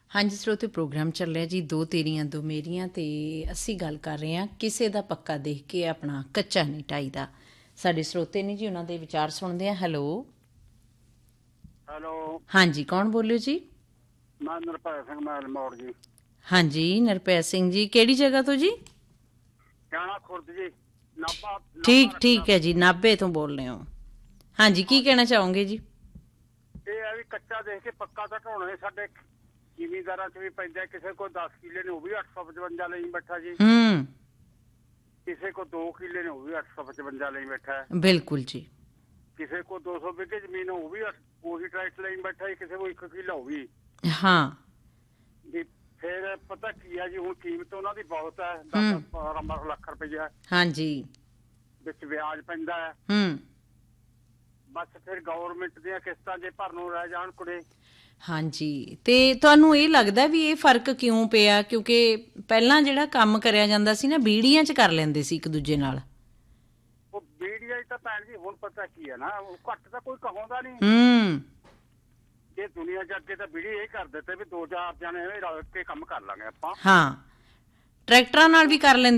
ਹਾਂਜੀ ਸਰੋਤੇ, ਪ੍ਰੋਗਰਾਮ ਚੱਲ ਰਿਹਾ ਜੀ ਦੋ ਤੇਰੀਆਂ ਦੋ ਮੇਰੀਆਂ, ਤੇ ਅਸੀਂ ਗੱਲ ਕਰ ਰਹੇ ਹਾਂ ਕਿਸੇ ਦਾ ਪੱਕਾ ਦੇਖ ਕੇ ਆਪਣਾ ਕੱਚਾ ਨਹੀਂ ਢਾਈਦਾ। ਸਾਡੇ ਸਰੋਤੇ ਨੇ ਜੀ, ਉਹਨਾਂ ਦੇ ਵਿਚਾਰ ਸੁਣਦੇ ਹਾਂ। ਹੈਲੋ ਹੈਲੋ, ਹਾਂਜੀ, ਕੌਣ ਬੋਲਿਓ ਜੀ? ਮੈਂ ਨਿਰਭੈ ਸਿੰਘ ਮੌੜ ਜੀ। ਹਾਂਜੀ ਨਿਰਭੈ ਸਿੰਘ ਜੀ, ਕਿਹੜੀ ਜਗ੍ਹਾ ਤੋਂ ਜੀ? ਜਾਣਾ ਖੁਰਦ ਜੀ, ਨਾਭਾ ਠੀਕ ਰੱਖਣਾ। ਠੀਕ ਹੈ ਜੀ, ਨਾਭੇ ਤੋਂ ਬੋਲ ਰਹੇ ਹੋ। ਹਾਂਜੀ, ਕੀ ਕਹਿਣਾ ਚਾਹੋਗੇ ਜੀ? ਇਹ ਹੈ ਵੀ ਕੱਚਾ ਦੇਖ ਕੇ ਪੱਕਾ ਤਾਂ ਢਾਉਣਾ। ਸਾਡੇ ਜ਼ਿਮੀਂਦਾਰਾਂ 'ਚ ਵੀ ਪੈਂਦਾ, ਕਿਸੇ ਕੋਲ 10 ਕਿੱਲੇ ਨੇ ਉਹ ਵੀ 855 ਲਈ ਬੈਠਾ ਜੀ। ਕਿਸੇ ਕੋਲ 2 ਕਿੱਲੇ ਨੇ ਉਹ ਵੀ 855 ਲਈ ਬੈਠਾ। ਬਿਲਕੁਲ ਜੀ। ਕਿਸੇ ਕੋਲ 200 ਵਿਗੇ ਜ਼ਮੀਨ ਉਹ ਵੀ ਉਹੀ ਟਰੈਕਟ ਲਈ ਬੈਠਾ ਜੀ। ਕਿਸੇ ਕੋਲ 1 ਕਿੱਲਾ ਉਹ ਵੀ। ਹਾਂ ਵੀ ਫਿਰ ਪਤਾ ਕੀ ਹੈ ਜੀ, ਹੁਣ ਕੀਮਤ ਉਹਨਾਂ ਦੀ ਬਹੁਤ ਹੈ, 10-12 ਲੱਖ ਰੁਪਈਆ। ਹਾਂਜੀ, ਵਿੱਚ ਵਿਆਜ ਪੈਂਦਾ ਹੈ। ਬਸ ਫਿਰ ਗਵਰਨਮੈਂਟ ਦੀਆਂ ਕਿਸ਼ਤਾਂ ਜੇ ਭਰਨੋਂ ਰਹਿ ਜਾਣ ਕੁੜੇ। ਹਾਂਜੀ, ਤੇ ਤੁਹਾਨੂੰ ਇਹ ਲੱਗਦਾ ਵੀ ਇਹ ਫਰਕ ਕਿਉਂ ਪਿਆ? ਕਿਉਂਕਿ ਪਹਿਲਾਂ ਜਿਹੜਾ ਕੰਮ ਕਰਿਆ ਜਾਂਦਾ ਸੀ ਨਾ, ਬੀੜੀਆਂ 'ਚ ਕਰ ਲੈਂਦੇ ਸੀ ਇੱਕ ਦੂਜੇ ਨਾਲ। ਉਹ ਬੀੜੀਆ ਤਾਂ ਭੈਣ ਜੀ ਹੁਣ ਪਤਾ ਕੀ ਹੈ ਨਾ, ਉਹ ਘੱਟ ਤਾਂ ਕੋਈ ਕਹਾਉਂਦਾ ਨਹੀਂ। ਜੇ ਦੁਨੀਆ 'ਚ ਅੱਗੇ ਤਾਂ ਬੀੜੀ ਇਹ ਕਰ ਦਿੱਤੇ ਵੀ 2-4 ਜਣੇ ਰਲ ਕੇ ਕੰਮ ਕਰ ਲਾਂਗੇ ਆਪਾਂ। ਹਾਂ, ਟਰੈਕਟਰਾਂ ਨਾਲ ਵੀ ਕਰ ਲੈਂਦੇ